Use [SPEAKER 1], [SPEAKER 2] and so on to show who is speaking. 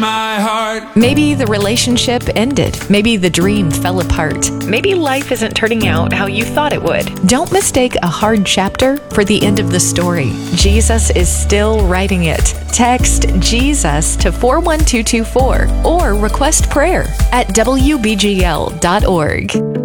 [SPEAKER 1] my heart.
[SPEAKER 2] Maybe the relationship ended. Maybe the dream fell apart. Maybe life isn't turning out how you thought it would. Don't mistake a hard chapter for the end of the story. Jesus is still writing it. Text Jesus to 41224 or request prayer at WBGL.org.